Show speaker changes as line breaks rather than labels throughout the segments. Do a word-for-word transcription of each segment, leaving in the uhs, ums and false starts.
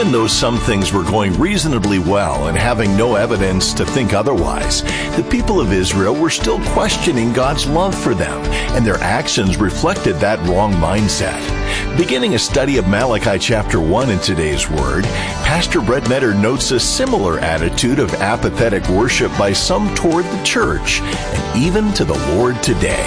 even though some things were going reasonably well and having no evidence to think otherwise, the people of Israel were still questioning God's love for them, and their actions reflected that wrong mindset. Beginning a study of Malachi chapter one in today's Word, Pastor Brett Metter notes a similar attitude of apathetic worship by some toward the church and even to the Lord today.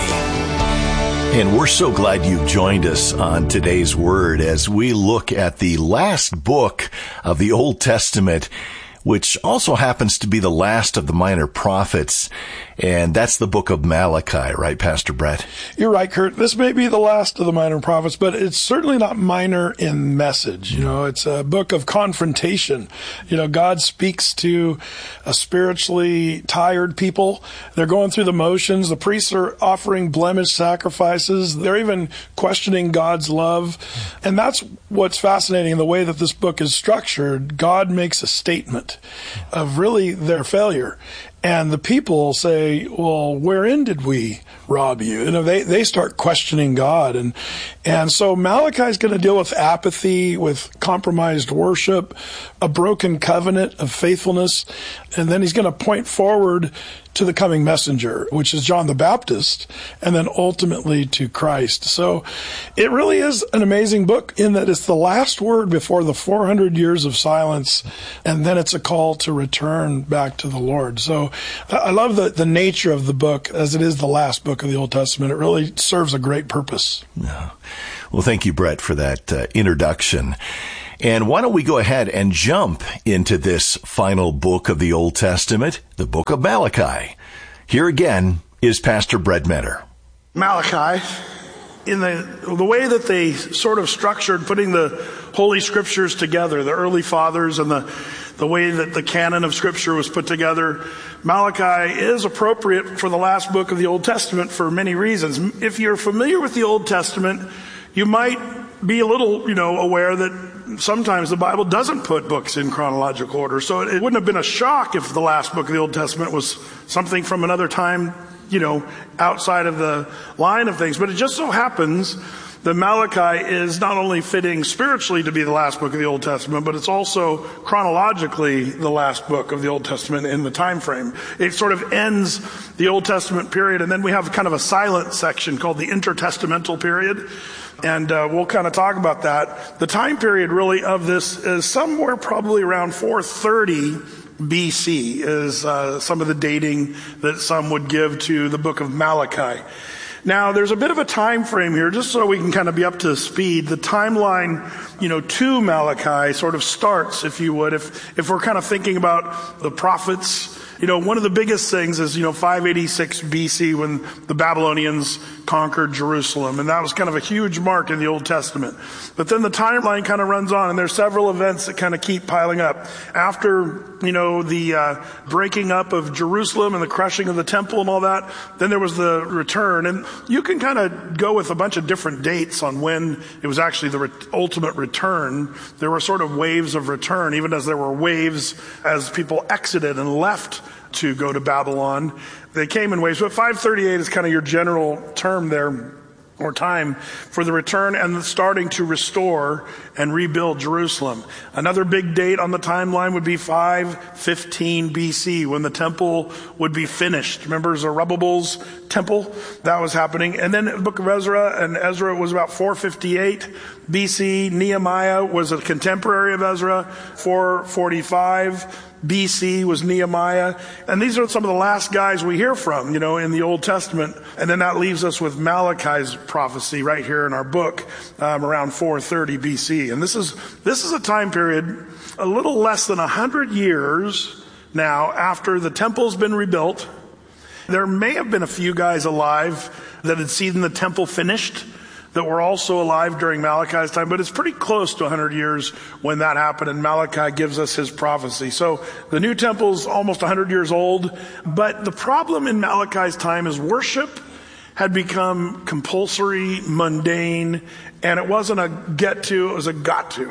And we're so glad you've joined us on today's Word as we look at the last book of the Old Testament, which also happens to be the last of the minor prophets. And that's the book of Malachi, right, Pastor Brett?
You're right, Kurt. This may be the last of the minor prophets, but it's certainly not minor in message. You know, it's a book of confrontation. You know, God speaks to a spiritually tired people. They're going through the motions. The priests are offering blemished sacrifices. They're even questioning God's love. And that's what's fascinating in the way that this book is structured. God makes a statement of really their failure. And the people say, well, wherein did we rob you? You know, they, they start questioning God. And, and so Malachi is going to deal with apathy, with compromised worship, a broken covenant of faithfulness. And then he's going to point forward to the coming messenger, which is John the Baptist, and then ultimately to Christ. So it really is an amazing book in that it's the last word before the four hundred years of silence, and then it's a call to return back to the Lord. So I love the, the nature of the book, as it is the last book of the Old Testament. It really serves a great purpose.
Yeah. Well, thank you, Brett, for that uh, introduction. And why don't we go ahead and jump into this final book of the Old Testament, the book of Malachi. Here again is Pastor Brett Metter.
Malachi, in the the way that they sort of structured putting the Holy Scriptures together, the early fathers and the, the way that the canon of Scripture was put together, Malachi is appropriate for the last book of the Old Testament for many reasons. If you're familiar with the Old Testament, you might be a little, you know, aware that sometimes the Bible doesn't put books in chronological order. So it wouldn't have been a shock if the last book of the Old Testament was something from another time, you know, outside of the line of things. But it just so happens that Malachi is not only fitting spiritually to be the last book of the Old Testament, but it's also chronologically the last book of the Old Testament in the time frame. It sort of ends the Old Testament period, and then we have kind of a silent section called the intertestamental period. And uh, we'll kind of talk about that. The time period really of this is somewhere probably around four thirty B C is uh, some of the dating that some would give to the book of Malachi. Now, there's a bit of a time frame here, just so we can kind of be up to speed. The timeline, you know, to Malachi sort of starts, if you would, if if we're kind of thinking about the prophets. You know, one of the biggest things is, you know, five eighty-six B C when the Babylonians conquered Jerusalem. And that was kind of a huge mark in the Old Testament. But then the timeline kind of runs on, and there's several events that kind of keep piling up. After, you know, the uh, breaking up of Jerusalem and the crushing of the temple and all that, then there was the return. And you can kind of go with a bunch of different dates on when it was actually the re- ultimate return. There were sort of waves of return, even as there were waves as people exited and left to go to Babylon. They came in waves, but five thirty-eight is kind of your general term there, or time for the return and the starting to restore and rebuild Jerusalem. Another big date on the timeline would be five fifteen B C, when the temple would be finished. Remember Zerubbabel's temple? That was happening. And then the book of Ezra, and Ezra was about four fifty-eight B C. Nehemiah was a contemporary of Ezra, four forty-five B C was Nehemiah. And these are some of the last guys we hear from, you know, in the Old Testament. And then that leaves us with Malachi's prophecy right here in our book, um, around four thirty B C. And this is, this is a time period a little less than a hundred years now after the temple's been rebuilt. There may have been a few guys alive that had seen the temple finished that were also alive during Malachi's time, but it's pretty close to one hundred years when that happened, and Malachi gives us his prophecy. So the new temple's almost one hundred years old, but the problem in Malachi's time is worship had become compulsory, mundane, and it wasn't a get to, it was a got to.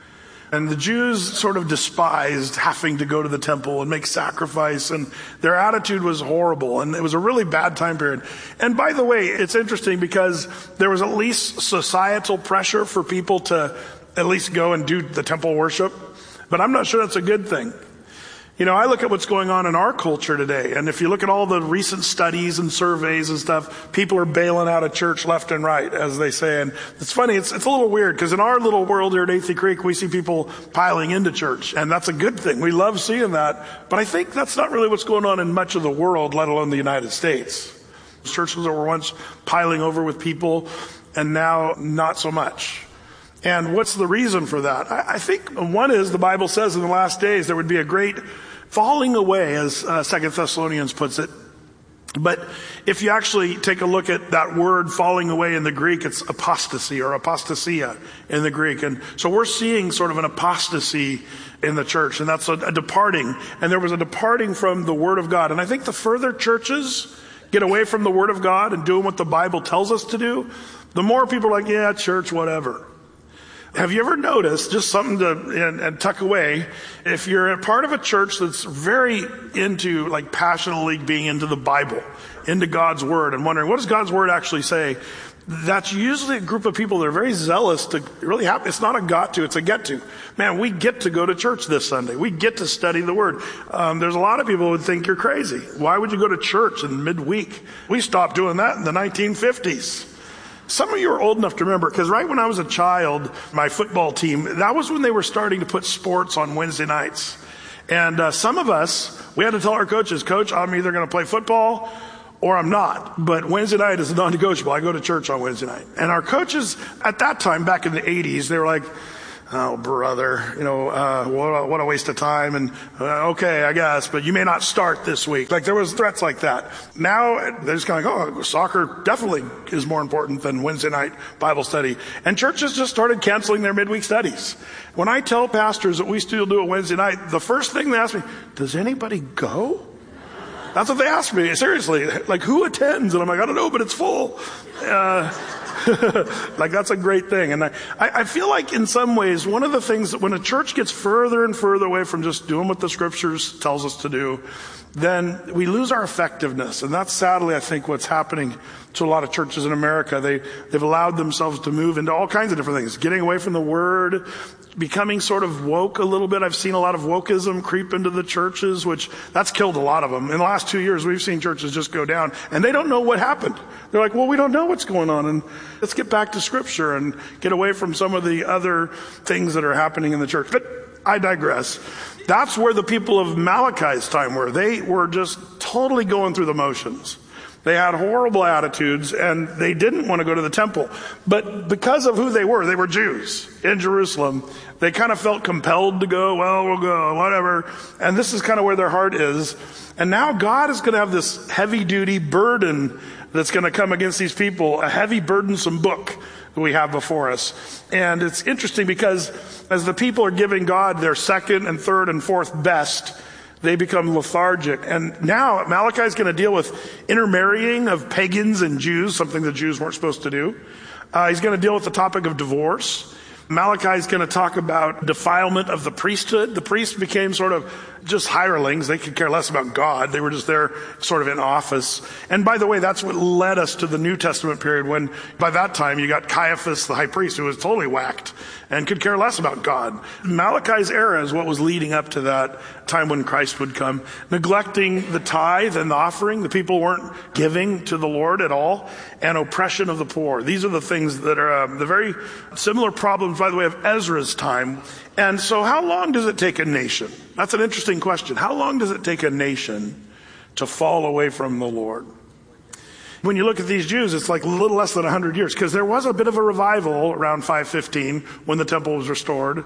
And the Jews sort of despised having to go to the temple and make sacrifice, and their attitude was horrible, and it was a really bad time period. And by the way, it's interesting because there was at least societal pressure for people to at least go and do the temple worship. But I'm not sure that's a good thing. You know, I look at what's going on in our culture today, and if you look at all the recent studies and surveys and stuff, people are bailing out of church left and right, as they say. And it's funny, it's, it's a little weird, because in our little world here at Athey Creek, we see people piling into church, and that's a good thing. We love seeing that. But I think that's not really what's going on in much of the world, let alone the United States. Churches that were once piling over with people, and now not so much. And what's the reason for that? I, I think one is the Bible says in the last days there would be a great falling away, as uh, Second Thessalonians puts it. But if you actually take a look at that word falling away in the Greek, it's apostasy or apostasia in the Greek. And so we're seeing sort of an apostasy in the church, and that's a, a departing. And there was a departing from the Word of God. And I think the further churches get away from the Word of God and doing what the Bible tells us to do, the more people are like, yeah, church, whatever. Have you ever noticed, just something to and, and tuck away, if you're a part of a church that's very into, like passionately being into the Bible, into God's Word, and wondering, what does God's Word actually say? That's usually a group of people that are very zealous to really have, it's not a got to, it's a get to. Man, we get to go to church this Sunday. We get to study the Word. Um, there's a lot of people who would think you're crazy. Why would you go to church in midweek? We stopped doing that in the nineteen fifties. Some of you are old enough to remember, because right when I was a child, my football team, that was when they were starting to put sports on Wednesday nights. And uh, some of us, we had to tell our coaches, Coach, I'm either going to play football or I'm not. But Wednesday night is non-negotiable. I go to church on Wednesday night. And our coaches at that time, back in the eighties, they were like, oh, brother, you know, uh, what a, what a waste of time. And uh, okay, I guess, but you may not start this week. Like there was threats like that. Now they're just kind of like, oh, soccer definitely is more important than Wednesday night Bible study. And churches just started canceling their midweek studies. When I tell pastors that we still do it Wednesday night, the first thing they ask me, does anybody go? That's what they ask me. Seriously, like who attends? And I'm like, I don't know, but it's full. Uh, like that's a great thing. And I, I feel like in some ways, one of the things that when a church gets further and further away from just doing what the scriptures tells us to do, then we lose our effectiveness. And that's sadly, I think, what's happening to a lot of churches in America. They, they've allowed themselves to move into all kinds of different things, getting away from the Word, becoming sort of woke a little bit. I've seen a lot of wokeism creep into the churches, which that's killed a lot of them. In the last two years, we've seen churches just go down, and they don't know what happened. They're like, well, we don't know what's going on, and let's get back to Scripture and get away from some of the other things that are happening in the church. But I digress. That's where the people of Malachi's time were. They were just totally going through the motions. They had horrible attitudes, and they didn't want to go to the temple. But because of who they were, they were Jews in Jerusalem. They kind of felt compelled to go, well, we'll go, whatever. And this is kind of where their heart is. And now God is going to have this heavy-duty burden that's going to come against these people, a heavy, burdensome book that we have before us. And it's interesting because as the people are giving God their second and third and fourth best, they become lethargic. And now Malachi is going to deal with intermarrying of pagans and Jews, something the Jews weren't supposed to do. Uh, he's going to deal with the topic of divorce. Malachi is going to talk about defilement of the priesthood. The priests became sort of just hirelings. They could care less about God. They were just there sort of in office. And by the way, that's what led us to the New Testament period when by that time you got Caiaphas, the high priest, who was totally whacked and could care less about God. Malachi's era is what was leading up to that time when Christ would come. Neglecting the tithe and the offering. The people weren't giving to the Lord at all. And oppression of the poor. These are the things that are um, the very similar problems, by the way, of Ezra's time. And so how long does it take a nation? That's an interesting question. How long does it take a nation to fall away from the Lord? When you look at these Jews, it's like a little less than one hundred years, because there was a bit of a revival around five fifteen when the temple was restored.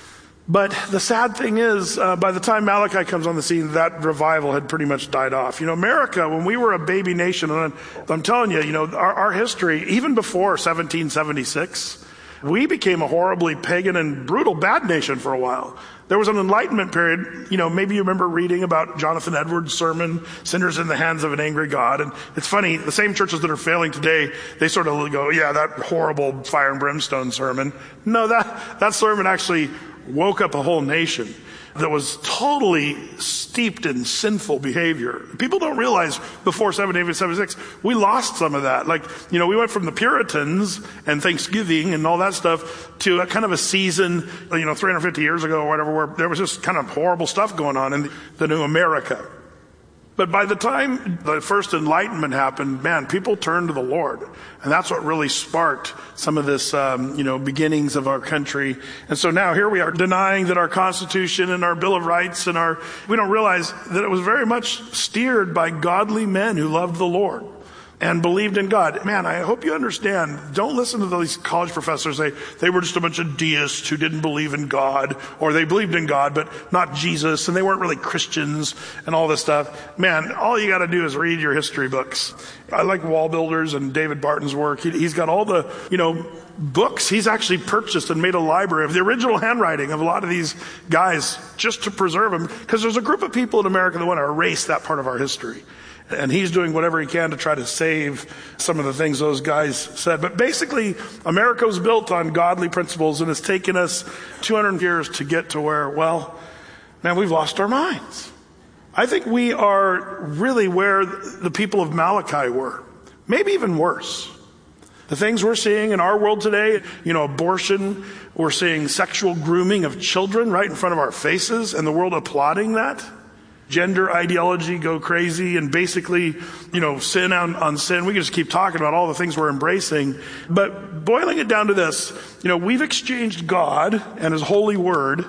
But the sad thing is, uh, by the time Malachi comes on the scene, that revival had pretty much died off. You know, America, when we were a baby nation, and I'm, I'm telling you, you know, our, our history, even before seventeen seventy-six, we became a horribly pagan and brutal bad nation for a while. There was an Enlightenment period. You know, maybe you remember reading about Jonathan Edwards' sermon, Sinners in the Hands of an Angry God. And it's funny, the same churches that are failing today, they sort of go, yeah, that horrible fire and brimstone sermon. No, that, that sermon actually woke up a whole nation. that was totally steeped in sinful behavior. People don't realize before seventeen seventy-six, we lost some of that. Like, you know, we went from the Puritans and Thanksgiving and all that stuff to a kind of a season, you know, three hundred fifty years ago or whatever, where there was just kind of horrible stuff going on in the new America. But by the time the first Enlightenment happened, man, people turned to the Lord. And that's what really sparked some of this, um, you know, beginnings of our country. And so now here we are denying that our Constitution and our Bill of Rights and our, we don't realize that it was very much steered by godly men who loved the Lord and believed in God. Man, I hope you understand. Don't listen to these college professors. They, they were just a bunch of deists who didn't believe in God, or they believed in God, but not Jesus, and they weren't really Christians and all this stuff. Man, all you got to do is read your history books. I like Wall Builders and David Barton's work. He, he's got all the, you know, books he's actually purchased and made a library of the original handwriting of a lot of these guys just to preserve them, because there's a group of people in America that want to erase that part of our history. And he's doing whatever he can to try to save some of the things those guys said. But basically, America was built on godly principles, and it's taken us two hundred years to get to where, well, man, we've lost our minds. I think we are really where the people of Malachi were. Maybe even worse. The things we're seeing in our world today, you know, abortion, we're seeing sexual grooming of children right in front of our faces, and the world applauding that. Gender ideology go crazy, and basically, you know, sin on, on sin. We can just keep talking about all the things we're embracing. But boiling it down to this, you know, we've exchanged God and His holy word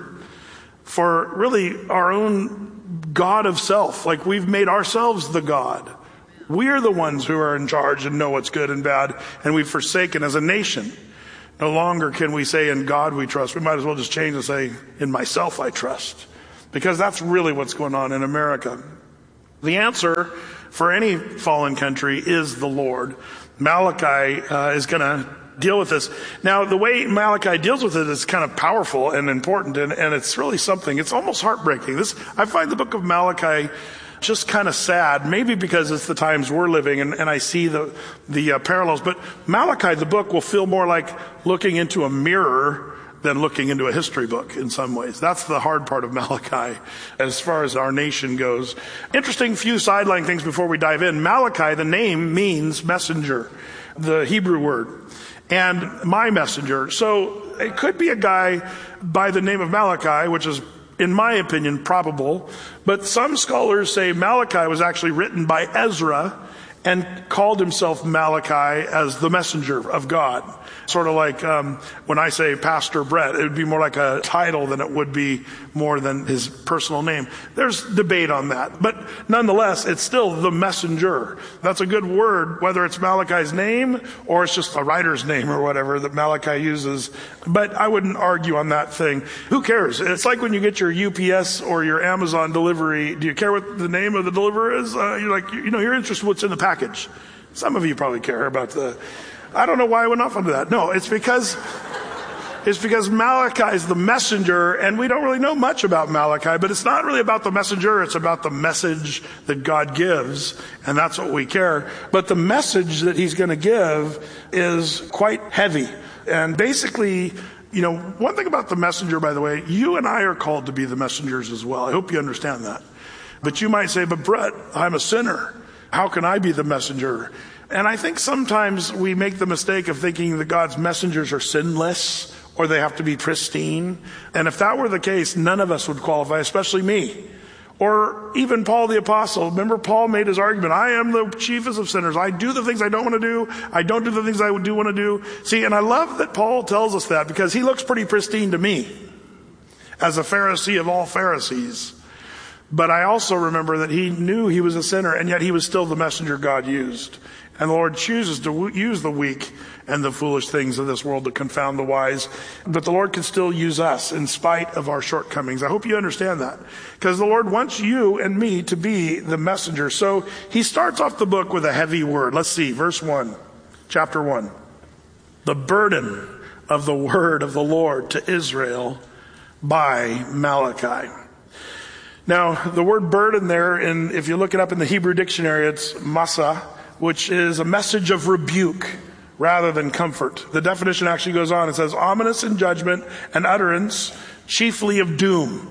for really our own God of self. Like, we've made ourselves the God. We're the ones who are in charge and know what's good and bad, and we've forsaken as a nation. No longer can we say, in God we trust. We might as well just change and say, in myself I trust. Because that's really what's going on in America. The answer for any fallen country is the Lord. Malachi uh, is going to deal with this. Now, the way Malachi deals with it is kind of powerful and important, and, and it's really something. It's almost heartbreaking. This, I find the book of Malachi just kind of sad, maybe because it's the times we're living, and, and I see the, the uh, parallels. But Malachi, the book, will feel more like looking into a mirror than looking into a history book in some ways. That's the hard part of Malachi as far as our nation goes. Interesting few sideline things before we dive in. Malachi, the name, means messenger, the Hebrew word, and my messenger. So it could be a guy by the name of Malachi, which is, in my opinion, probable. But some scholars say Malachi was actually written by Ezra and called himself Malachi as the messenger of God. Sort of like um, when I say Pastor Brett, it would be more like a title than it would be more than his personal name. There's debate on that. But nonetheless, it's still the messenger. That's a good word, whether it's Malachi's name or it's just a writer's name or whatever that Malachi uses. But I wouldn't argue on that thing. Who cares? It's like when you get your U P S or your Amazon delivery. Do you care what the name of the deliverer is? Uh, you're like, you know, you're interested in what's in the package. Some of you probably care about the... I don't know why I went off onto that. No, it's because it's because Malachi is the messenger, and we don't really know much about Malachi, but it's not really about the messenger, it's about the message that God gives, and that's what we care. But the message that he's going to give is quite heavy. And basically, you know, one thing about the messenger, by the way, you and I are called to be the messengers as well. I hope you understand that. But you might say, but Brett, I'm a sinner. How can I be the messenger? And I think sometimes we make the mistake of thinking that God's messengers are sinless or they have to be pristine. And if that were the case, none of us would qualify, especially me. Or even Paul the Apostle. Remember, Paul made his argument, I am the chiefest of sinners. I do the things I don't want to do. I don't do the things I do want to do. See, and I love that Paul tells us that, because he looks pretty pristine to me as a Pharisee of all Pharisees. But I also remember that he knew he was a sinner, and yet he was still the messenger God used. And the Lord chooses to w- use the weak and the foolish things of this world to confound the wise. But the Lord can still use us in spite of our shortcomings. I hope you understand that. Because the Lord wants you and me to be the messenger. So he starts off the book with a heavy word. Let's see, verse one, chapter one. The burden of the word of the Lord to Israel by Malachi. Now, the word burden there, in, if you look it up in the Hebrew dictionary, it's masa, which is a message of rebuke rather than comfort. The definition actually goes on. It says, ominous in judgment and utterance chiefly of doom.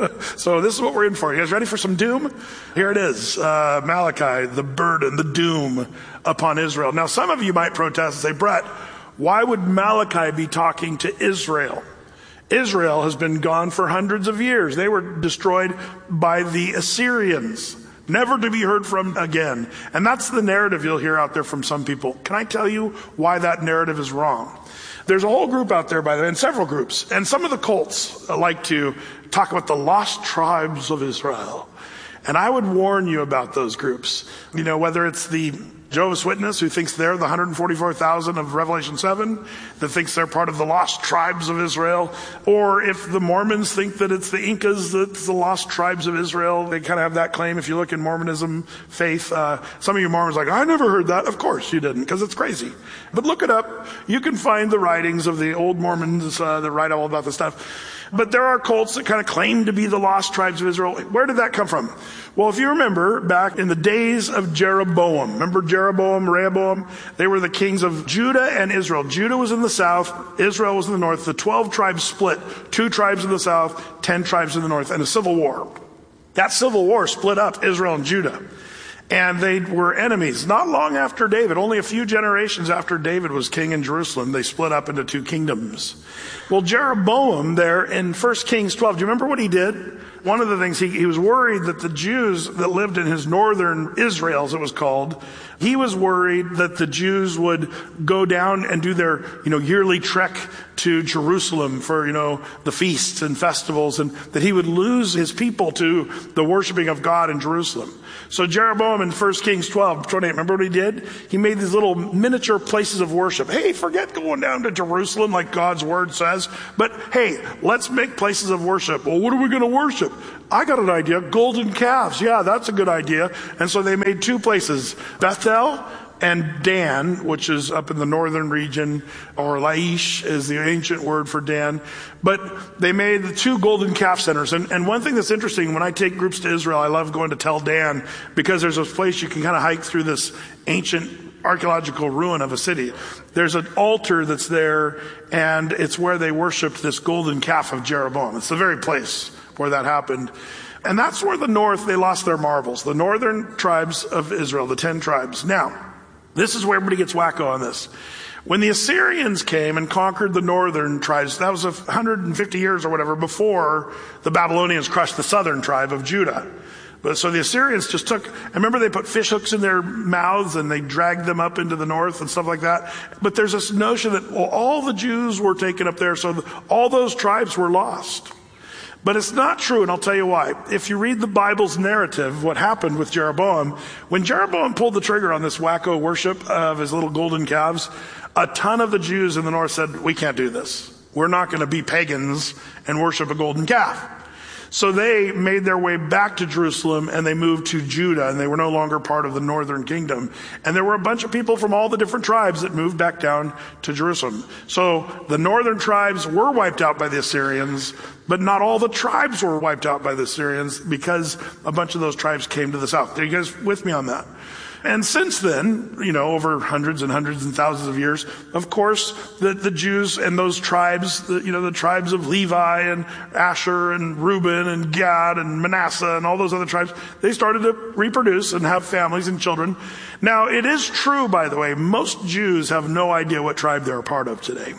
So this is what we're in for. You guys ready for some doom? Here it is. Uh, Malachi, the burden, the doom upon Israel. Now, some of you might protest and say, Brett, why would Malachi be talking to Israel? Israel has been gone for hundreds of years. They were destroyed by the Assyrians, never to be heard from again. And that's the narrative you'll hear out there from some people. Can I tell you why that narrative is wrong? There's a whole group out there, by the way, and several groups. And some of the cults like to talk about the lost tribes of Israel. And I would warn you about those groups. You know, whether it's the Jehovah's Witness, who thinks they're the one hundred forty-four thousand of Revelation seven, that thinks they're part of the lost tribes of Israel, or if the Mormons think that it's the Incas that's the lost tribes of Israel, they kind of have that claim. If you look in Mormonism faith, uh, some of you Mormons are like, I never heard that. Of course you didn't, because it's crazy. But look it up. You can find the writings of the old Mormons uh, that write all about this stuff. But there are cults that kind of claim to be the lost tribes of Israel. Where did that come from? Well, if you remember back in the days of Jeroboam, remember Jeroboam, Rehoboam? They were the kings of Judah and Israel. Judah was in the south, Israel was in the north. The twelve tribes split, two tribes in the south, ten tribes in the north, and a civil war. That civil war split up Israel and Judah. And they were enemies. Not long after David, only a few generations after David was king in Jerusalem, they split up into two kingdoms. Well, Jeroboam there in First Kings twelve, do you remember what he did? One of the things, he, he was worried that the Jews that lived in his northern Israel, as it was called, he was worried that the Jews would go down and do their, you know, yearly trek to Jerusalem for, you know, the feasts and festivals, and that he would lose his people to the worshiping of God in Jerusalem. So Jeroboam in First Kings twelve, twenty-eight, remember what he did? He made these little miniature places of worship. Hey, forget going down to Jerusalem like God's word says, but hey, let's make places of worship. Well, what are we going to worship? I got an idea. Golden calves. Yeah, that's a good idea. And so they made two places, Bethel and Dan, which is up in the northern region, or Laish is the ancient word for Dan. But they made the two golden calf centers. And, and one thing that's interesting, when I take groups to Israel, I love going to Tel Dan, because there's a place you can kind of hike through this ancient archaeological ruin of a city. There's an altar that's there, and it's where they worshiped this golden calf of Jeroboam. It's the very place where that happened. And that's where the north, they lost their marbles. The northern tribes of Israel, the ten tribes. Now, this is where everybody gets wacko on this. When the Assyrians came and conquered the northern tribes, that was one hundred fifty years or whatever before the Babylonians crushed the southern tribe of Judah. But so the Assyrians just took, I remember they put fish hooks in their mouths and they dragged them up into the north and stuff like that. But there's this notion that, well, all the Jews were taken up there, so the, all those tribes were lost. But it's not true, and I'll tell you why. If you read the Bible's narrative, what happened with Jeroboam, when Jeroboam pulled the trigger on this wacko worship of his little golden calves, a ton of the Jews in the north said, we can't do this. We're not going to be pagans and worship a golden calf. So they made their way back to Jerusalem, and they moved to Judah, and they were no longer part of the northern kingdom. And there were a bunch of people from all the different tribes that moved back down to Jerusalem. So the northern tribes were wiped out by the Assyrians, but not all the tribes were wiped out by the Assyrians, because a bunch of those tribes came to the south. Are you guys with me on that? And since then, you know, over hundreds and hundreds and thousands of years, of course, the, the Jews and those tribes, the, you know, the tribes of Levi and Asher and Reuben and Gad and Manasseh and all those other tribes, they started to reproduce and have families and children. Now, it is true, by the way, most Jews have no idea what tribe they're a part of today,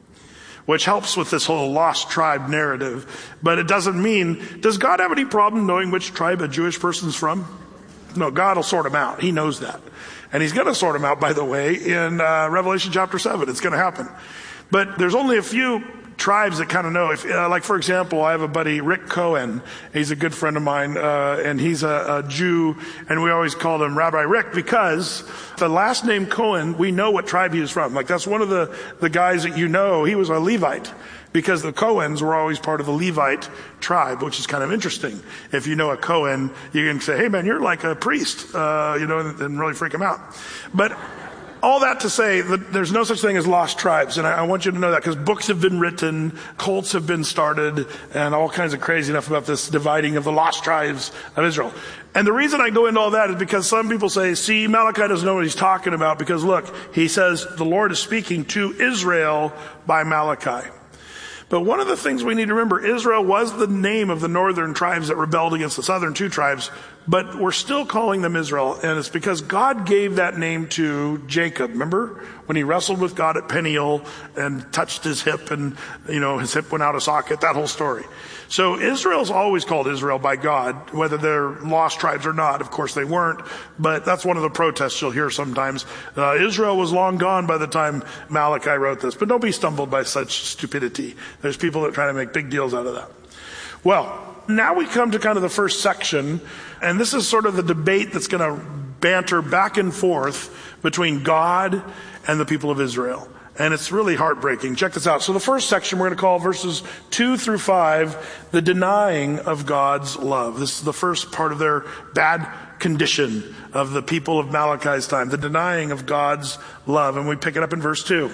which helps with this whole lost tribe narrative. But it doesn't mean, does God have any problem knowing which tribe a Jewish person's from? No, God will sort them out. He knows that. And he's going to sort them out, by the way, in uh, Revelation chapter seven. It's going to happen. But there's only a few tribes that kind of know. If, uh, like, for example, I have a buddy, Rick Cohen. He's a good friend of mine, uh, and he's a, a Jew, and we always called him Rabbi Rick, because the last name Cohen, we know what tribe he was from. Like, that's one of the, the guys that you know. He was a Levite, because the Cohens were always part of the Levite tribe, which is kind of interesting. If you know a Cohen, you can say, hey man, you're like a priest, uh, you know, and, and really freak him out. But all that to say that there's no such thing as lost tribes. And I, I want you to know that, because books have been written, cults have been started, and all kinds of crazy stuff about this dividing of the lost tribes of Israel. And the reason I go into all that is because some people say, see, Malachi doesn't know what he's talking about, because look, he says the Lord is speaking to Israel by Malachi. But one of the things we need to remember, Israel was the name of the northern tribes that rebelled against the southern two tribes, but we're still calling them Israel, and it's because God gave that name to Jacob. Remember when he wrestled with God at Peniel and touched his hip, and you know his hip went out of socket, that whole story. So Israel's always called Israel by God, whether they're lost tribes or not. Of course they weren't, but that's one of the protests you'll hear sometimes. Uh, Israel was long gone by the time Malachi wrote this, but don't be stumbled by such stupidity. There's people that try to make big deals out of that. Well, now we come to kind of the first section, and this is sort of the debate that's going to banter back and forth between God and the people of Israel. And it's really heartbreaking. Check this out. So the first section we're going to call verses two through five, the denying of God's love. This is the first part of their bad condition of the people of Malachi's time, the denying of God's love. And we pick it up in verse two.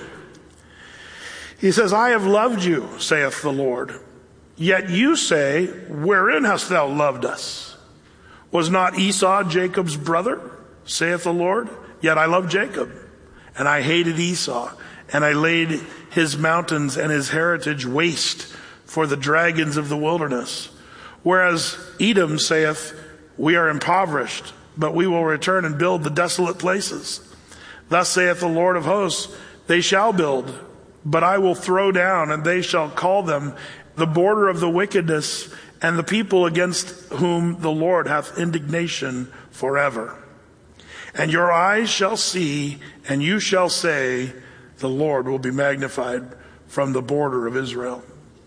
He says, I have loved you, saith the Lord. Yet you say, wherein hast thou loved us? Was not Esau Jacob's brother, saith the Lord? Yet I loved Jacob, and I hated Esau. And I laid his mountains and his heritage waste for the dragons of the wilderness. Whereas Edom saith, we are impoverished, but we will return and build the desolate places. Thus saith the Lord of hosts, they shall build, but I will throw down, and they shall call them the border of the wickedness, and the people against whom the Lord hath indignation forever. And your eyes shall see, and you shall say, the Lord will be magnified from the border of Israel.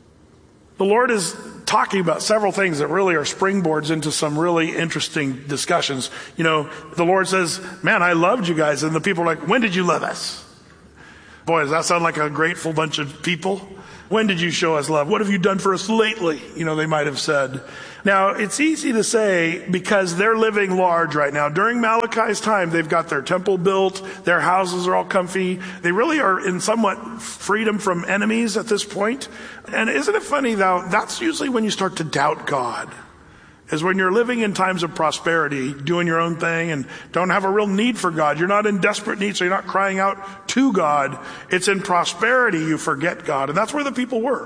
The Lord is talking about several things that really are springboards into some really interesting discussions. You know, the Lord says, man, I loved you guys. And the people are like, when did you love us? Boy, does that sound like a grateful bunch of people? When did you show us love? What have you done for us lately? You know, they might have said. Now, it's easy to say because they're living large right now. During Malachi's time, they've got their temple built. Their houses are all comfy. They really are in somewhat freedom from enemies at this point. And isn't it funny, though, that's usually when you start to doubt God. Is when you're living in times of prosperity, doing your own thing and don't have a real need for God. You're not in desperate need, so you're not crying out to God. It's in prosperity you forget God. And that's where the people were.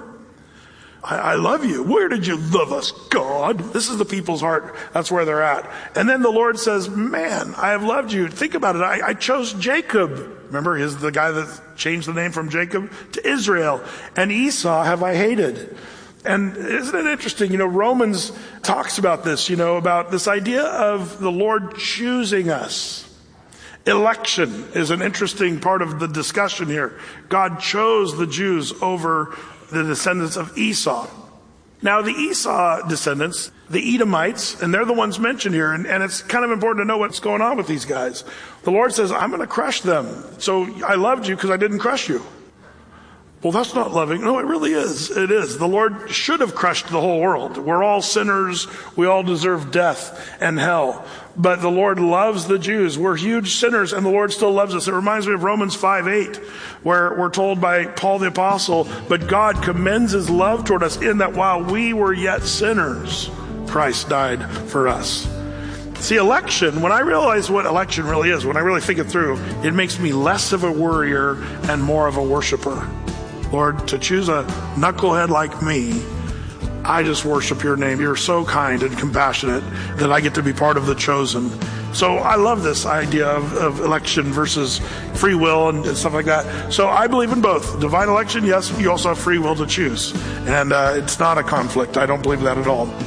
I, I love you. Where did you love us, God? This is the people's heart. That's where they're at. And then the Lord says, man, I have loved you. Think about it. I, I chose Jacob. Remember, he's the guy that changed the name from Jacob to Israel. And Esau have I hated. And isn't it interesting, you know, Romans talks about this, you know, about this idea of the Lord choosing us. Election is an interesting part of the discussion here. God chose the Jews over the descendants of Esau. Now, the Esau descendants, the Edomites, and they're the ones mentioned here, and, and it's kind of important to know what's going on with these guys. The Lord says, I'm going to crush them. So I loved you because I didn't crush you. Well, that's not loving. No, it really is. It is. The Lord should have crushed the whole world. We're all sinners. We all deserve death and hell. But the Lord loves the Jews. We're huge sinners, and the Lord still loves us. It reminds me of Romans five eight, where we're told by Paul the Apostle, but God commends his love toward us in that while we were yet sinners, Christ died for us. See, election, when I realize what election really is, when I really think it through, it makes me less of a worrier and more of a worshiper. Lord, to choose a knucklehead like me, I just worship your name. You're so kind and compassionate that I get to be part of the chosen. So I love this idea of, of election versus free will and, and stuff like that. So I believe in both. Divine election, yes, you also have free will to choose. And uh, it's not a conflict. I don't believe that at all.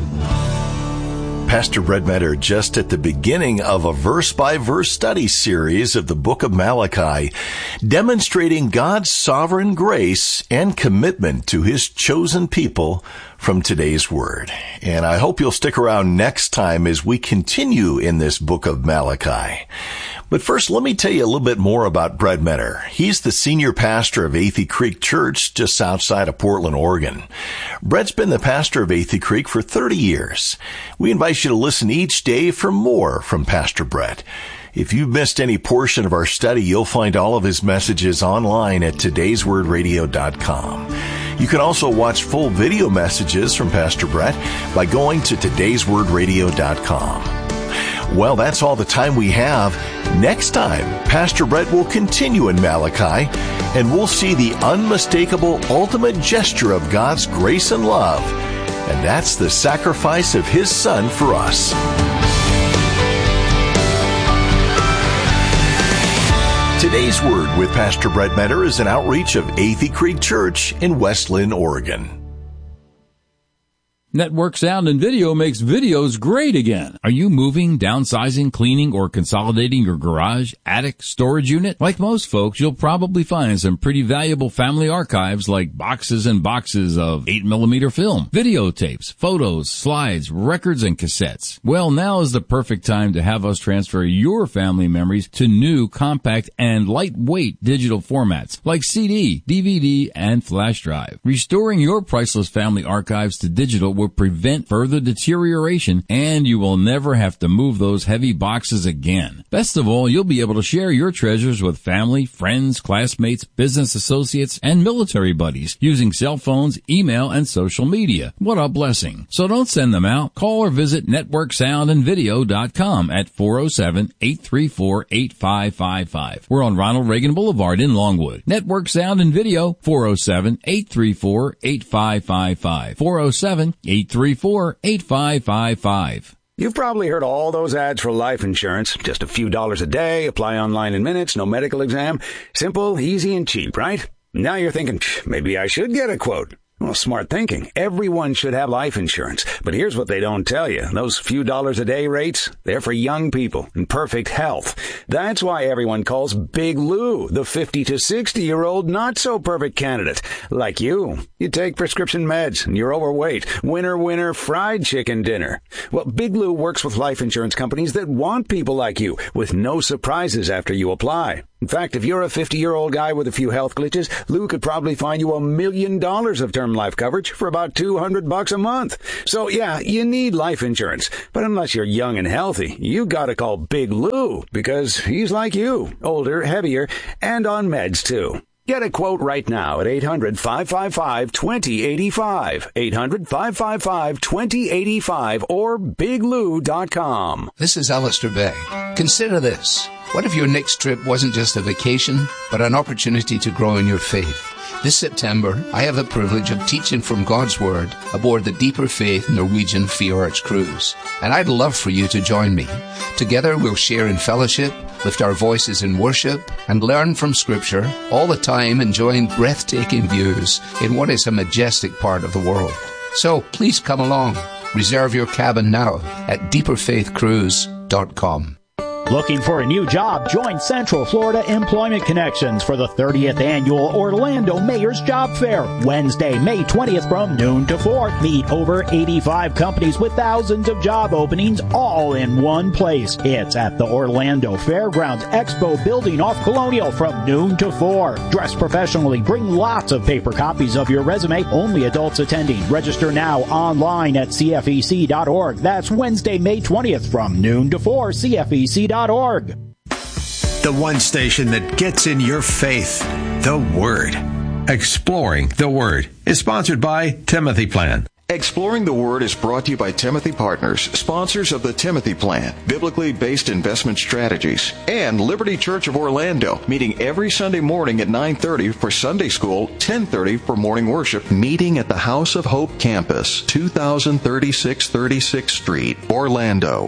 Pastor Brett Metter just at the beginning of a verse-by-verse study series of the book of Malachi, demonstrating God's sovereign grace and commitment to his chosen people from today's word. And I hope you'll stick around next time as we continue in this book of Malachi. But first, let me tell you a little bit more about Brett Metter. He's the senior pastor of Athey Creek Church just outside of Portland, Oregon. Brett's been the pastor of Athey Creek for thirty years. We invite you to listen each day for more from Pastor Brett. If you've missed any portion of our study, you'll find all of his messages online at todays word radio dot com. You can also watch full video messages from Pastor Brett by going to todays word radio dot com. Well, that's all the time we have. Next time, Pastor Brett will continue in Malachi, and we'll see the unmistakable ultimate gesture of God's grace and love. And that's the sacrifice of His Son for us. Today's Word with Pastor Brett Metter is an outreach of Athey Creek Church in West Linn, Oregon.
Network Sound and Video makes videos great again. Are you moving, downsizing, cleaning, or consolidating your garage, attic, storage unit? Like most folks, you'll probably find some pretty valuable family archives like boxes and boxes of eight millimeter film, videotapes, photos, slides, records, and cassettes. Well, now is the perfect time to have us transfer your family memories to new, compact, and lightweight digital formats like C D, D V D, and flash drive. Restoring your priceless family archives to digital will prevent further deterioration, and you will never have to move those heavy boxes again. Best of all, you'll be able to share your treasures with family, friends, classmates, business associates, and military buddies using cell phones, email, and social media. What a blessing. So don't send them out. Call or visit network sound and video dot com at four oh seven, eight three four, eight five five five. We're on Ronald Reagan Boulevard in Longwood. Network Sound and Video, four oh seven, eight three four, eight five five five. four oh seven, eight three four, eight five five five.
You've probably heard all those ads for life insurance. Just a few dollars a day, apply online in minutes, no medical exam. Simple, easy, and cheap, right? Now you're thinking, maybe I should get a quote. Well, smart thinking. Everyone should have life insurance. But here's what they don't tell you. Those few dollars a day rates, they're for young people in perfect health. That's why everyone calls Big Lou the fifty to sixty-year-old not-so-perfect candidate. Like you. You take prescription meds and you're overweight. Winner, winner, fried chicken dinner. Well, Big Lou works with life insurance companies that want people like you with no surprises after you apply. In fact, if you're a fifty-year-old guy with a few health glitches, Lou could probably find you a million dollars of term life coverage for about two hundred bucks a month. So yeah, you need life insurance. But unless you're young and healthy, you gotta call Big Lou because he's like you, older, heavier, and on meds too. Get a quote right now at eight hundred, five five five, two oh eight five, eight hundred, five five five, two oh eight five, or big lou dot com.
This is Alistair Begg. Consider this. What if your next trip wasn't just a vacation, but an opportunity to grow in your faith? This September, I have the privilege of teaching from God's Word aboard the Deeper Faith Norwegian Fjords cruise. And I'd love for you to join me. Together we'll share in fellowship, lift our voices in worship, and learn from Scripture, all the time enjoying breathtaking views in what is a majestic part of the world. So please come along. Reserve your cabin now at deeper faith cruise dot com.
Looking for a new job? Join Central Florida Employment Connections for the thirtieth Annual Orlando Mayor's Job Fair. Wednesday, May twentieth from noon to four. Meet over eighty-five companies with thousands of job openings all in one place. It's at the Orlando Fairgrounds Expo Building off Colonial from noon to four. Dress professionally. Bring lots of paper copies of your resume. Only adults attending. Register now online at C F E C dot org. That's Wednesday, May twentieth from noon to four. C F E C dot org.
The one station that gets in your faith, the Word. Exploring the Word is sponsored by Timothy Plan.
Exploring the Word is brought to you by Timothy Partners, sponsors of the Timothy Plan, biblically based investment strategies, and Liberty Church of Orlando, meeting every Sunday morning at nine thirty for Sunday School, ten thirty for morning worship, meeting at the House of Hope campus, two thousand thirty-six thirty-sixth Street, Orlando.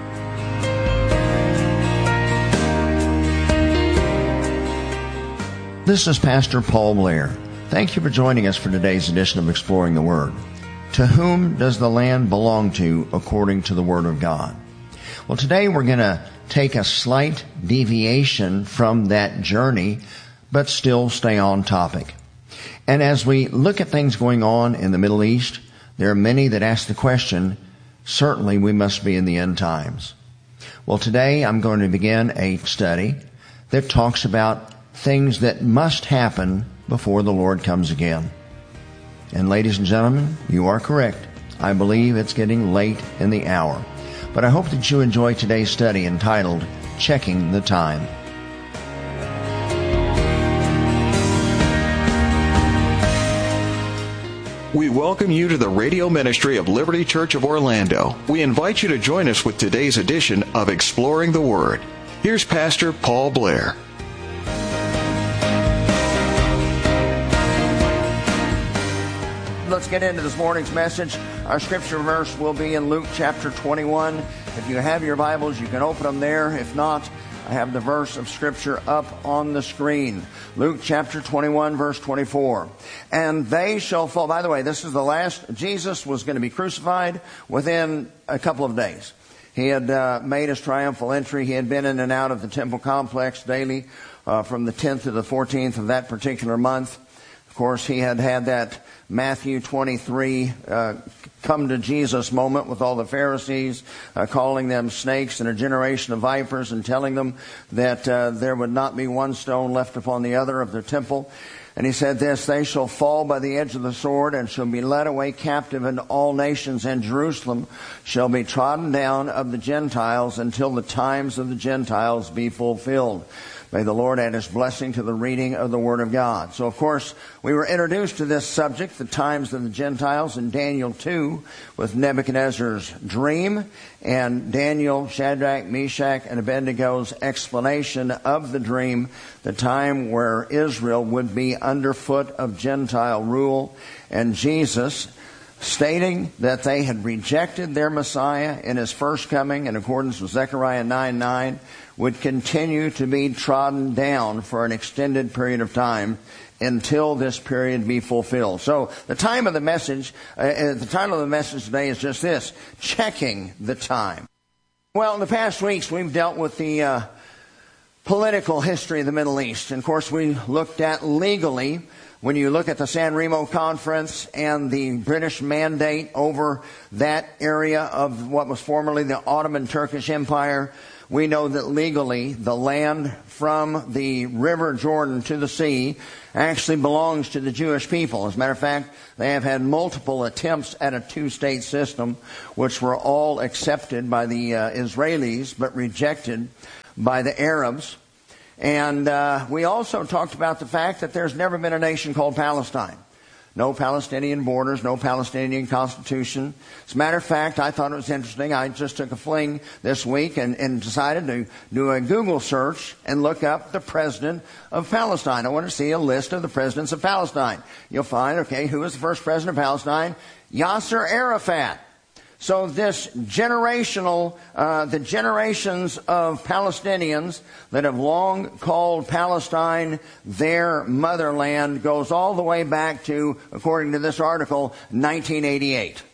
This is Pastor Paul Blair. Thank you for joining us for today's edition of Exploring the Word. To whom does the land belong to according to the Word of God? Well, today we're going to take a slight deviation from that journey, but still stay on topic. And as we look at things going on in the Middle East, there are many that ask the question, certainly we must be in the end times. Well, today I'm going to begin a study that talks about things that must happen before the Lord comes again. And ladies and gentlemen, you are correct. I believe it's getting late in the hour. But I hope that you enjoy today's study entitled, Checking the Time.
We welcome you to the radio ministry of Liberty Church of Orlando. We invite you to join us with today's edition of Exploring the Word. Here's Pastor Paul Blair.
Let's get into this morning's message. Our scripture verse will be in Luke chapter twenty-one. If you have your Bibles, you can open them there. If not, I have the verse of scripture up on the screen. Luke chapter twenty-one, verse twenty-four. And they shall fall. By the way, this is the last. Jesus was going to be crucified within a couple of days. He had uh, made his triumphal entry. He had been in and out of the temple complex daily uh, from the tenth to the fourteenth of that particular month. Of course, he had had that Matthew twenty-three uh, come to Jesus moment with all the Pharisees, uh, calling them snakes and a generation of vipers, and telling them that uh, there would not be one stone left upon the other of the temple. And he said this, they shall fall by the edge of the sword and shall be led away captive into all nations, and Jerusalem shall be trodden down of the Gentiles until the times of the Gentiles be fulfilled. May the Lord add His blessing to the reading of the Word of God. So, of course, we were introduced to this subject, the times of the Gentiles, in Daniel two with Nebuchadnezzar's dream, and Daniel, Shadrach, Meshach, and Abednego's explanation of the dream, the time where Israel would be underfoot of Gentile rule, and Jesus stating that they had rejected their Messiah in His first coming in accordance with Zechariah nine nine, would continue to be trodden down for an extended period of time until this period be fulfilled. So the time of the message, uh, the title of the message today is just this, Checking the Time. Well, in the past weeks we've dealt with the uh, political history of the Middle East. And of course we looked at legally, when you look at the San Remo Conference and the British mandate over that area of what was formerly the Ottoman Turkish Empire, we know that legally the land from the River Jordan to the sea actually belongs to the Jewish people. As a matter of fact, they have had multiple attempts at a two-state system, which were all accepted by the uh, Israelis but rejected by the Arabs. And uh, we also talked about the fact that there's never been a nation called Palestine. No Palestinian borders, no Palestinian constitution. As a matter of fact, I thought it was interesting. I just took a fling this week and, and decided to do a Google search and look up the president of Palestine. I want to see a list of the presidents of Palestine. You'll find, okay, who was the first president of Palestine? Yasser Arafat. So this generational, uh, the generations of Palestinians that have long called Palestine their motherland goes all the way back to, according to this article, nineteen eighty-eight.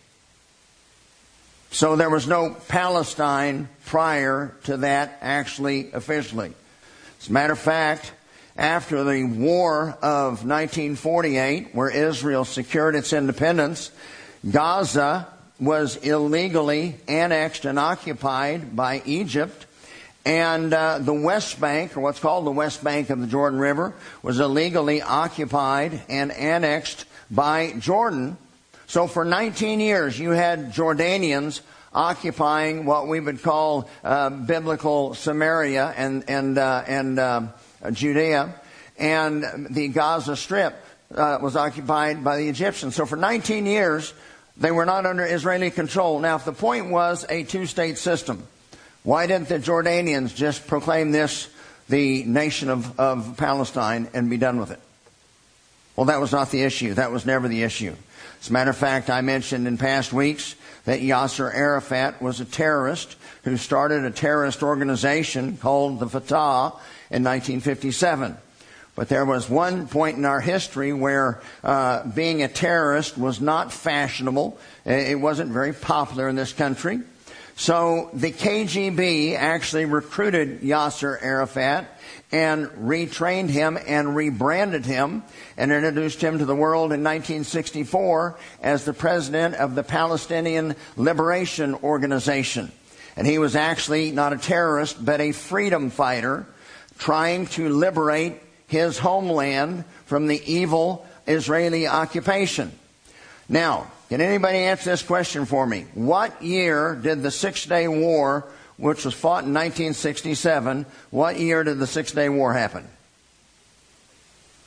So there was no Palestine prior to that actually officially. As a matter of fact, after the war of nineteen forty-eight, where Israel secured its independence, Gaza was illegally annexed and occupied by Egypt, and uh, the West Bank, or what's called the West Bank of the Jordan River, was illegally occupied and annexed by Jordan. So for nineteen years you had Jordanians occupying what we would call uh, biblical Samaria and and uh, and uh, Judea, and the Gaza Strip uh, was occupied by the Egyptians. So for nineteen years they were not under Israeli control. Now, if the point was a two-state system, why didn't the Jordanians just proclaim this the nation of, of Palestine and be done with it? Well, that was not the issue. That was never the issue. As a matter of fact, I mentioned in past weeks that Yasser Arafat was a terrorist who started a terrorist organization called the Fatah in nineteen fifty-seven. But there was one point in our history where uh, being a terrorist was not fashionable. It wasn't very popular in this country. So the K G B actually recruited Yasser Arafat and retrained him and rebranded him and introduced him to the world in nineteen sixty-four as the president of the Palestinian Liberation Organization. And he was actually not a terrorist, but a freedom fighter trying to liberate his homeland from the evil Israeli occupation. Now, can anybody answer this question for me? What year did the Six-Day War, which was fought in nineteen sixty-seven, what year did the Six-Day War happen?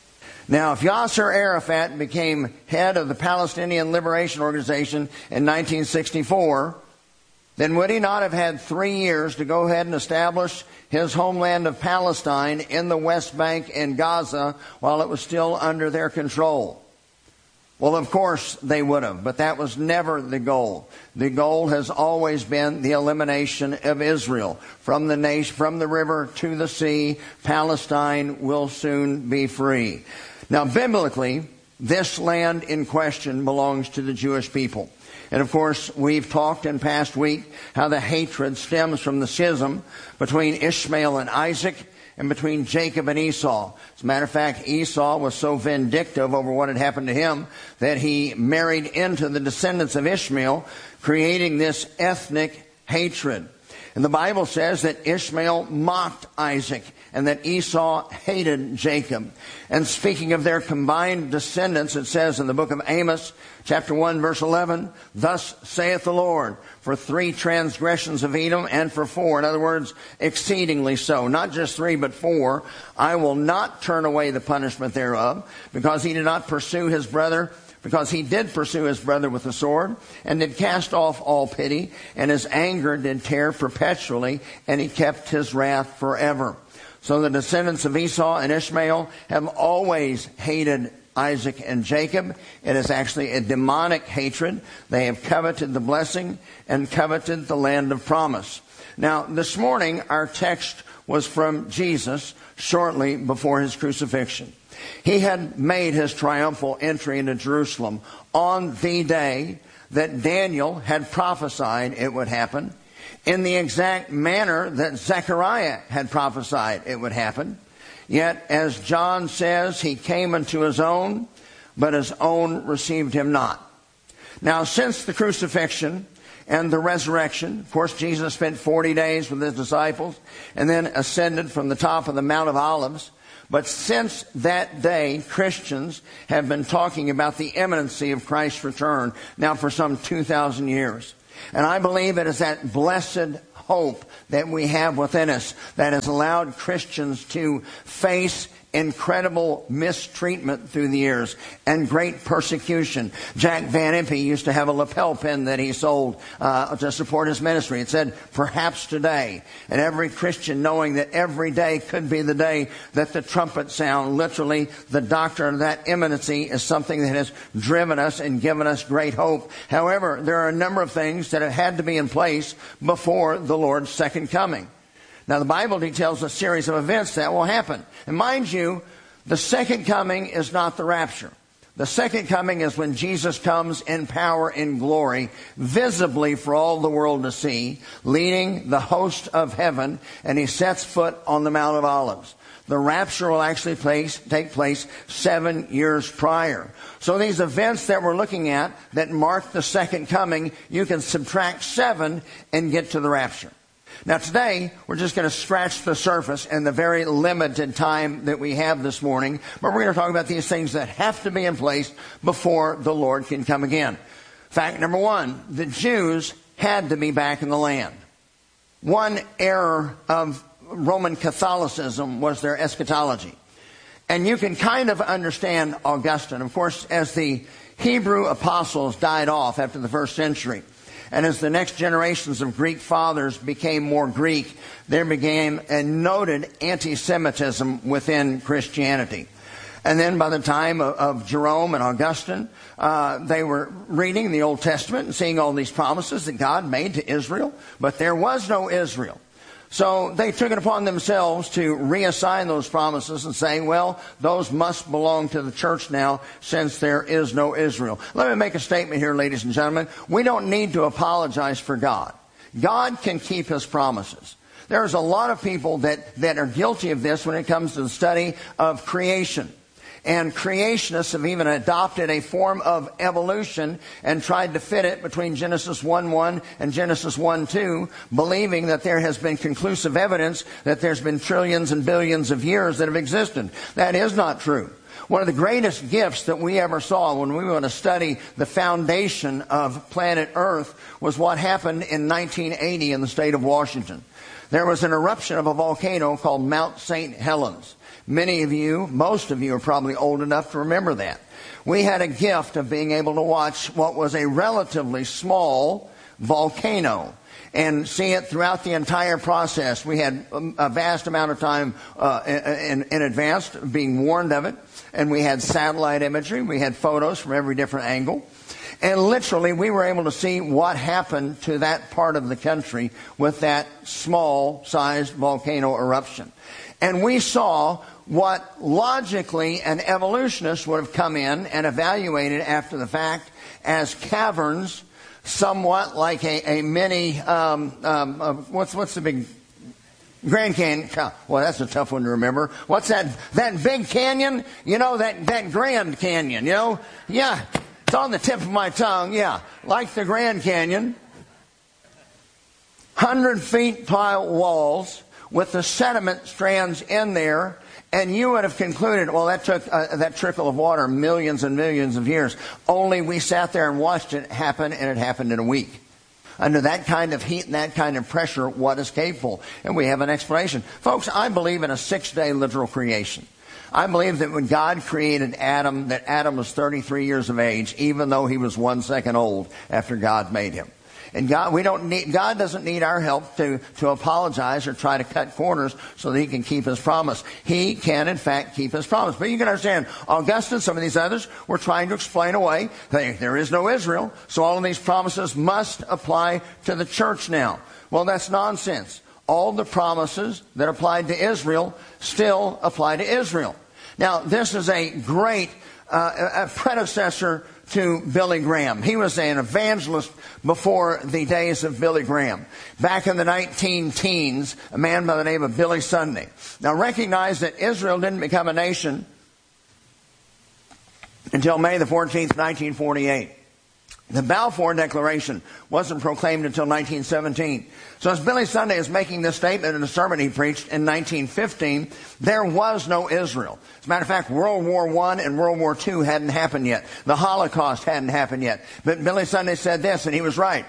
Now, if Yasser Arafat became head of the Palestinian Liberation Organization in nineteen sixty-four, then would he not have had three years to go ahead and establish his homeland of Palestine in the West Bank and Gaza while it was still under their control? Well, of course they would have, but that was never the goal. The goal has always been the elimination of Israel. From the nation, from the river to the sea, Palestine will soon be free. Now, biblically, this land in question belongs to the Jewish people. And of course, we've talked in past week how the hatred stems from the schism between Ishmael and Isaac, and between Jacob and Esau. As a matter of fact, Esau was so vindictive over what had happened to him that he married into the descendants of Ishmael, creating this ethnic hatred. And the Bible says that Ishmael mocked Isaac and that Esau hated Jacob. And speaking of their combined descendants, it says in the book of Amos, chapter one, verse eleven, "Thus saith the Lord, for three transgressions of Edom and for four," in other words, exceedingly so, not just three but four, "I will not turn away the punishment thereof, because he did not pursue his brother, because he did pursue his brother with the sword, and did cast off all pity, and his anger did tear perpetually, and he kept his wrath forever." So the descendants of Esau and Ishmael have always hated Isaac and Jacob. It is actually a demonic hatred. They have coveted the blessing and coveted the land of promise. Now, this morning, our text was from Jesus shortly before his crucifixion. He had made his triumphal entry into Jerusalem on the day that Daniel had prophesied it would happen, in the exact manner that Zechariah had prophesied it would happen. Yet, as John says, he came unto his own, but his own received him not. Now, since the crucifixion and the resurrection, of course, Jesus spent forty days with his disciples and then ascended from the top of the Mount of Olives. But since that day, Christians have been talking about the imminency of Christ's return now for some two thousand years. And I believe it is that blessed hope that we have within us that has allowed Christians to face incredible mistreatment through the years and great persecution. Jack Van Impe used to have a lapel pin that he sold uh, to support his ministry. It said, "Perhaps today." And every Christian knowing that every day could be the day that the trumpet sound, literally the doctrine of that imminency, is something that has driven us and given us great hope. However, there are a number of things that have had to be in place before the Lord's second coming. Now, the Bible details a series of events that will happen. And mind you, the second coming is not the rapture. The second coming is when Jesus comes in power and glory, visibly for all the world to see, leading the host of heaven, and he sets foot on the Mount of Olives. The rapture will actually place, take place seven years prior. So these events that we're looking at that mark the second coming, you can subtract seven and get to the rapture. Now today, we're just going to scratch the surface in the very limited time that we have this morning. But we're going to talk about these things that have to be in place before the Lord can come again. Fact number one, the Jews had to be back in the land. One error of Roman Catholicism was their eschatology. And you can kind of understand Augustine. Of course, as the Hebrew apostles died off after the first century, and as the next generations of Greek fathers became more Greek, there began a noted anti-Semitism within Christianity. And then by the time of, of Jerome and Augustine, uh, they were reading the Old Testament and seeing all these promises that God made to Israel, but there was no Israel. So they took it upon themselves to reassign those promises and say, well, those must belong to the church now since there is no Israel. Let me make a statement here, ladies and gentlemen. We don't need to apologize for God. God can keep his promises. There's a lot of people that, that are guilty of this when it comes to the study of creation. And creationists have even adopted a form of evolution and tried to fit it between Genesis one one and Genesis one two, believing that there has been conclusive evidence that there's been trillions and billions of years that have existed. That is not true. One of the greatest gifts that we ever saw when we went to study the foundation of planet Earth was what happened in nineteen eighty in the state of Washington. There was an eruption of a volcano called Mount Saint Helens. Many of you, most of you are probably old enough to remember that. We had a gift of being able to watch what was a relatively small volcano and see it throughout the entire process. We had a vast amount of time uh, in, in advance being warned of it, and we had satellite imagery. We had photos from every different angle. And literally, we were able to see what happened to that part of the country with that small-sized volcano eruption. And we saw what logically an evolutionist would have come in and evaluated after the fact as caverns, somewhat like a, a mini, um, um, uh, what's what's the big Grand Canyon? Well, that's a tough one to remember. What's that? That big canyon? You know, that that Grand Canyon. You know, yeah, it's on the tip of my tongue. Yeah, like the Grand Canyon, hundred feet tall walls with the sediment strands in there. And you would have concluded, well, that took uh, that trickle of water millions and millions of years. Only we sat there and watched it happen, and it happened in a week. Under that kind of heat and that kind of pressure, what is capable? And we have an explanation. Folks, I believe in a six-day literal creation. I believe that when God created Adam, that Adam was thirty-three years of age, even though he was one second old after God made him. And God, we don't need, God doesn't need our help to, to apologize or try to cut corners so that he can keep his promise. He can, in fact, keep his promise. But you can understand, Augustine, some of these others, were trying to explain away that there is no Israel, so all of these promises must apply to the church now. Well, that's nonsense. All the promises that applied to Israel still apply to Israel. Now, this is a great uh, a predecessor to Billy Graham. He was an evangelist before the days of Billy Graham. Back in the nineteen teens, a man by the name of Billy Sunday. Now recognize that Israel didn't become a nation until May the fourteenth, nineteen forty-eight. The Balfour Declaration wasn't proclaimed until nineteen seventeen. So as Billy Sunday is making this statement in a sermon he preached in nineteen fifteen, there was no Israel. As a matter of fact, World War One and World War Two hadn't happened yet. The Holocaust hadn't happened yet. But Billy Sunday said this, and he was right.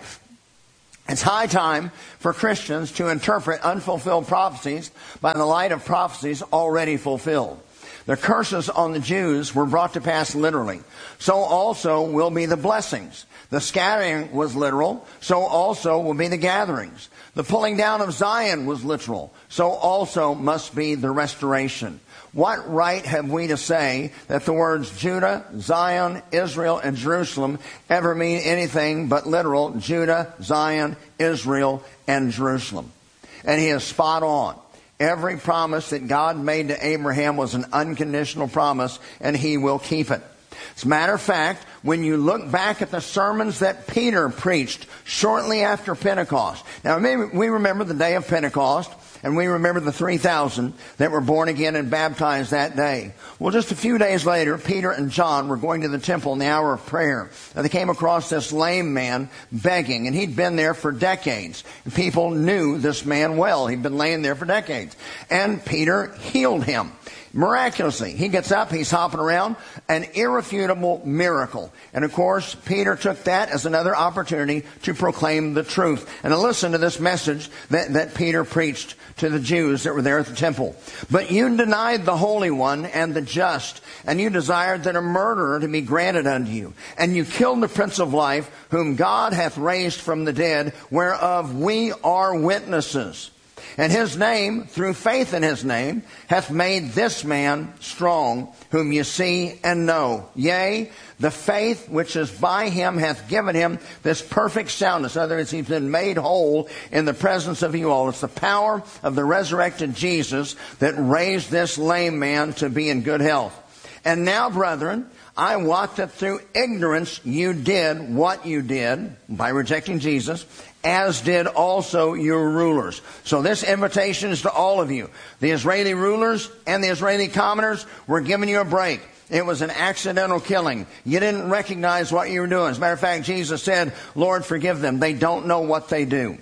It's high time for Christians to interpret unfulfilled prophecies by the light of prophecies already fulfilled. The curses on the Jews were brought to pass literally. So also will be the blessings. The scattering was literal. So also will be the gatherings. The pulling down of Zion was literal. So also must be the restoration. What right have we to say that the words Judah, Zion, Israel, and Jerusalem ever mean anything but literal Judah, Zion, Israel, and Jerusalem? And he is spot on. Every promise that God made to Abraham was an unconditional promise, and he will keep it. As a matter of fact, when you look back at the sermons that Peter preached shortly after Pentecost. Now, maybe we remember the day of Pentecost, and we remember the three thousand that were born again and baptized that day. Well, just a few days later, Peter and John were going to the temple in the hour of prayer. And they came across this lame man begging, and he'd been there for decades. And people knew this man well. He'd been laying there for decades. And Peter healed him. Miraculously, he gets up, he's hopping around, an irrefutable miracle. And of course, Peter took that as another opportunity to proclaim the truth. And to listen to this message that, that Peter preached to the Jews that were there at the temple. But you denied the Holy One and the just, and you desired that a murderer to be granted unto you. And you killed the Prince of Life, whom God hath raised from the dead, whereof we are witnesses. And his name, through faith in his name, hath made this man strong, whom you see and know. Yea, the faith which is by him hath given him this perfect soundness. In other words, he's been made whole in the presence of you all. It's the power of the resurrected Jesus that raised this lame man to be in good health. And now, brethren, I wot that through ignorance you did what you did, by rejecting Jesus, as did also your rulers. So this invitation is to all of you. The Israeli rulers and the Israeli commoners were giving you a break. It was an accidental killing. You didn't recognize what you were doing. As a matter of fact, Jesus said, Lord, forgive them. They don't know what they do.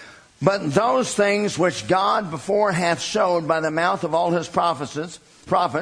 But those things which God before hath showed by the mouth of all his prophets, prophets,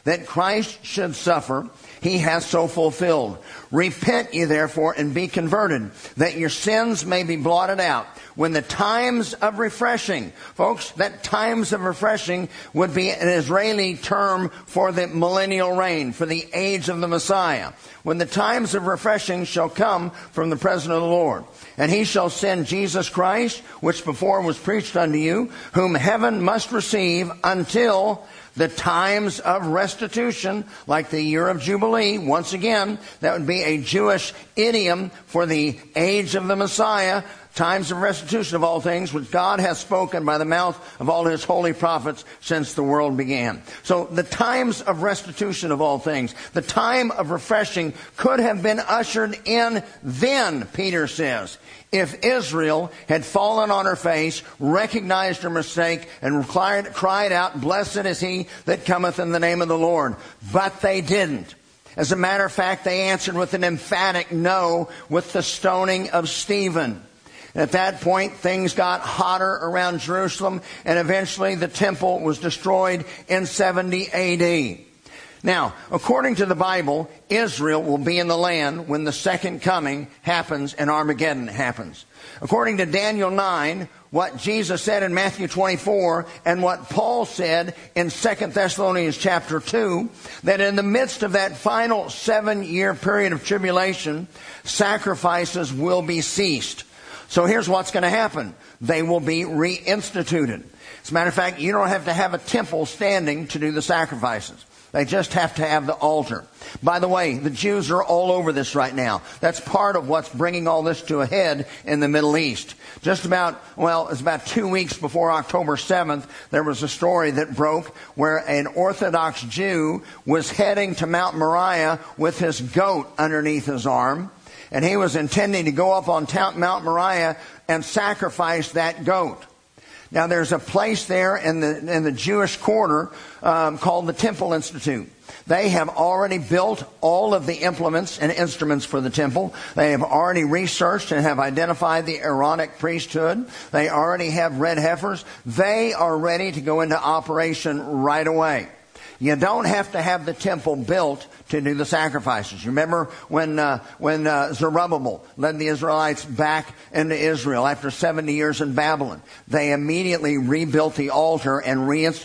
that Christ should suffer, he has so fulfilled. Repent ye therefore and be converted, that your sins may be blotted out, when the times of refreshing, folks, that times of refreshing would be an Israeli term for the millennial reign, for the age of the Messiah. When the times of refreshing shall come from the presence of the Lord. And he shall send Jesus Christ, which before was preached unto you, whom heaven must receive until the times of restitution, like the year of Jubilee. Once again, that would be a Jewish idiom for the age of the Messiah. Times of restitution of all things, which God has spoken by the mouth of all his holy prophets since the world began. So the times of restitution of all things, the time of refreshing could have been ushered in then, Peter says, if Israel had fallen on her face, recognized her mistake, and cried, cried out, "Blessed is he that cometh in the name of the Lord." But they didn't. As a matter of fact, they answered with an emphatic no with the stoning of Stephen. At that point, things got hotter around Jerusalem, and eventually the temple was destroyed in seventy A D. Now, according to the Bible, Israel will be in the land when the second coming happens and Armageddon happens. According to Daniel nine, what Jesus said in Matthew twenty-four, and what Paul said in Second Thessalonians chapter two, that in the midst of that final seven-year period of tribulation, sacrifices will be ceased. So here's what's going to happen. They will be reinstituted. As a matter of fact, you don't have to have a temple standing to do the sacrifices. They just have to have the altar. By the way, the Jews are all over this right now. That's part of what's bringing all this to a head in the Middle East. Just about, well, it's about two weeks before October seventh, there was a story that broke where an Orthodox Jew was heading to Mount Moriah with his goat underneath his arm. And he was intending to go up on Mount Moriah and sacrifice that goat. Now, there's a place there in the in the Jewish quarter um, called the Temple Institute. They have already built all of the implements and instruments for the temple. They have already researched and have identified the Aaronic priesthood. They already have red heifers. They are ready to go into operation right away. You don't have to have the temple built to do the sacrifices. You remember when uh, when uh, Zerubbabel led the Israelites back into Israel after seventy years in Babylon? They immediately rebuilt the altar and reinstituted